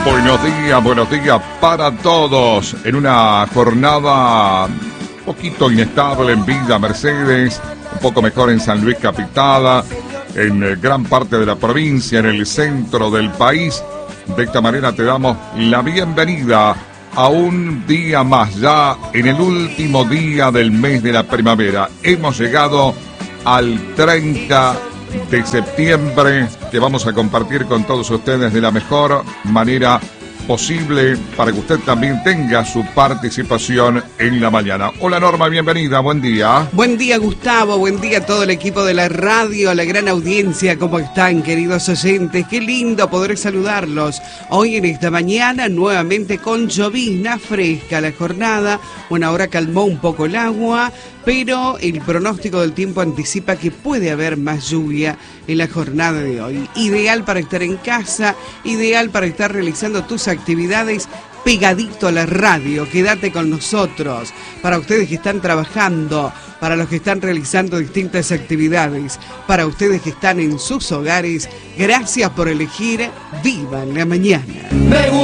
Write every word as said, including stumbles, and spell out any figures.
Buenos días, buenos días para todos. En una jornada un poquito inestable en Villa Mercedes, un poco mejor en San Luis Capital, en gran parte de la provincia, en el centro del país. De esta manera te damos la bienvenida a un día más, ya en el último día del mes de la primavera. Hemos llegado al treinta de septiembre, que vamos a compartir con todos ustedes de la mejor manera posible para que usted también tenga su participación en la mañana. Hola Norma, bienvenida, buen día. Buen día Gustavo, buen día a todo el equipo de la radio, a la gran audiencia, ¿cómo están queridos oyentes? Qué lindo poder saludarlos hoy en esta mañana, nuevamente con llovizna fresca la jornada. Bueno, ahora calmó un poco el agua, pero el pronóstico del tiempo anticipa que puede haber más lluvia en la jornada de hoy. Ideal para estar en casa, ideal para estar realizando tus actividades pegadito a la radio. Quédate con nosotros. Para ustedes que están trabajando, para los que están realizando distintas actividades, para ustedes que están en sus hogares, gracias por elegir Viva en la Mañana.